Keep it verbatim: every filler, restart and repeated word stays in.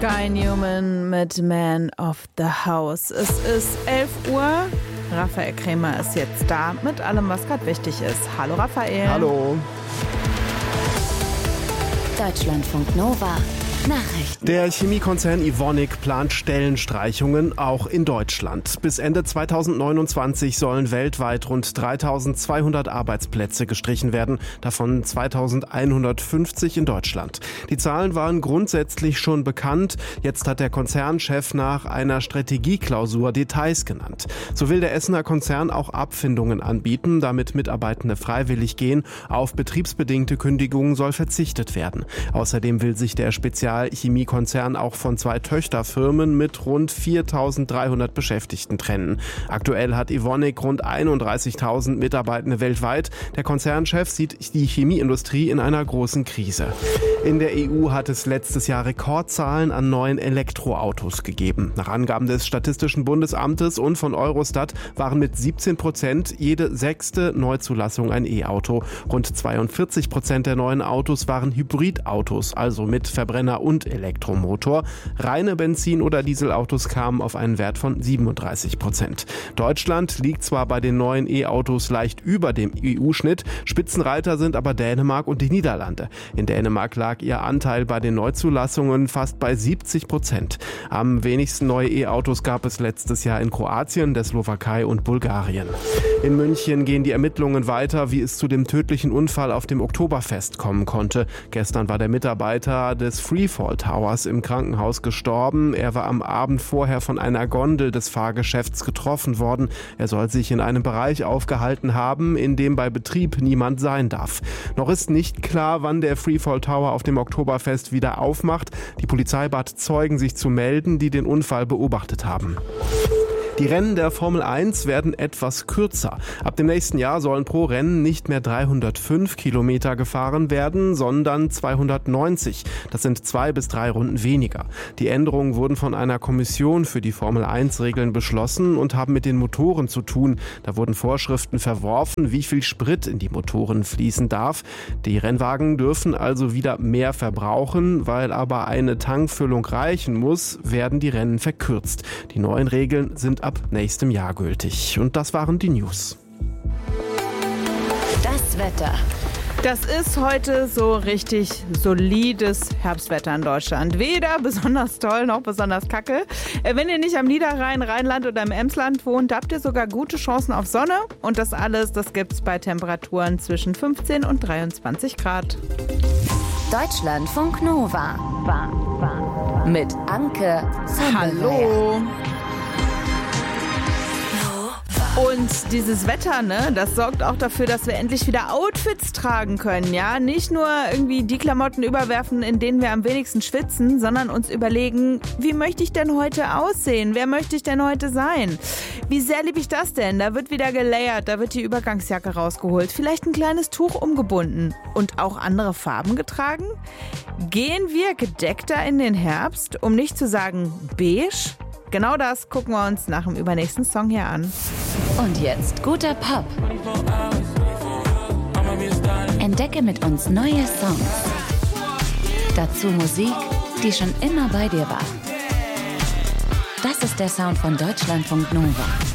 Guy Newman mit Man of the House. Es ist elf Uhr. Raphael Krämer ist jetzt da mit allem, was gerade wichtig ist. Hallo Raphael. Hallo. Deutschlandfunk Nova. Nachrichten. Der Chemiekonzern Evonik plant Stellenstreichungen auch in Deutschland. Bis Ende zweitausendneunundzwanzig sollen weltweit rund dreitausendzweihundert Arbeitsplätze gestrichen werden, davon zweitausendeinhundertfünfzig in Deutschland. Die Zahlen waren grundsätzlich schon bekannt. Jetzt hat der Konzernchef nach einer Strategieklausur Details genannt. So will der Essener Konzern auch Abfindungen anbieten, damit Mitarbeitende freiwillig gehen. Auf betriebsbedingte Kündigungen soll verzichtet werden. Außerdem will sich der Spezial Chemiekonzern auch von zwei Töchterfirmen mit rund viertausenddreihundert Beschäftigten trennen. Aktuell hat Evonik rund einunddreißigtausend Mitarbeitende weltweit. Der Konzernchef sieht die Chemieindustrie in einer großen Krise. In der E U hat es letztes Jahr Rekordzahlen an neuen Elektroautos gegeben. Nach Angaben des Statistischen Bundesamtes und von Eurostat waren mit siebzehn Prozent jede sechste Neuzulassung ein E-Auto. Rund zweiundvierzig Prozent der neuen Autos waren Hybridautos, also mit Verbrenner und Elektromotor. Reine Benzin- oder Dieselautos kamen auf einen Wert von siebenunddreißig Prozent. Deutschland liegt zwar bei den neuen E-Autos leicht über dem E U-Schnitt, Spitzenreiter sind aber Dänemark und die Niederlande. In Dänemark lag ihr Anteil bei den Neuzulassungen fast bei siebzig Prozent. Am wenigsten neue E-Autos gab es letztes Jahr in Kroatien, der Slowakei und Bulgarien. In München gehen die Ermittlungen weiter, wie es zu dem tödlichen Unfall auf dem Oktoberfest kommen konnte. Gestern war der Mitarbeiter des Freefall Towers im Krankenhaus gestorben. Er war am Abend vorher von einer Gondel des Fahrgeschäfts getroffen worden. Er soll sich in einem Bereich aufgehalten haben, in dem bei Betrieb niemand sein darf. Noch ist nicht klar, wann der Freefall Tower auf dem Oktoberfest wieder aufmacht. Die Polizei bat Zeugen, sich zu melden, die den Unfall beobachtet haben. Die Rennen der Formel eins werden etwas kürzer. Ab dem nächsten Jahr sollen pro Rennen nicht mehr dreihundertfünf Kilometer gefahren werden, sondern zweihundertneunzig. Das sind zwei bis drei Runden weniger. Die Änderungen wurden von einer Kommission für die Formel eins Regeln beschlossen und haben mit den Motoren zu tun. Da wurden Vorschriften verworfen, wie viel Sprit in die Motoren fließen darf. Die Rennwagen dürfen also wieder mehr verbrauchen, weil aber eine Tankfüllung reichen muss, werden die Rennen verkürzt. Die neuen Regeln sind ab nächstem Jahr gültig. Und das waren die News. Das Wetter. Das ist heute so richtig solides Herbstwetter in Deutschland. Weder besonders toll noch besonders kacke. Wenn ihr nicht am Niederrhein, Rheinland oder im Emsland wohnt, habt ihr sogar gute Chancen auf Sonne. Und das alles, das gibt's bei Temperaturen zwischen fünfzehn und dreiundzwanzig Grad. Deutschlandfunk Nova. Mit Anke Sonnenwehr. Hallo. Und dieses Wetter, ne, das sorgt auch dafür, dass wir endlich wieder Outfits tragen können, ja. Nicht nur irgendwie die Klamotten überwerfen, in denen wir am wenigsten schwitzen, sondern uns überlegen, wie möchte ich denn heute aussehen? Wer möchte ich denn heute sein? Wie sehr liebe ich das denn? Da wird wieder gelayert, da wird die Übergangsjacke rausgeholt, vielleicht ein kleines Tuch umgebunden und auch andere Farben getragen. Gehen wir gedeckter in den Herbst, um nicht zu sagen beige? Genau das gucken wir uns nach dem übernächsten Song hier an. Und jetzt guter Pop. Entdecke mit uns neue Songs. Dazu Musik, die schon immer bei dir war. Das ist der Sound von Deutschlandfunk Nova.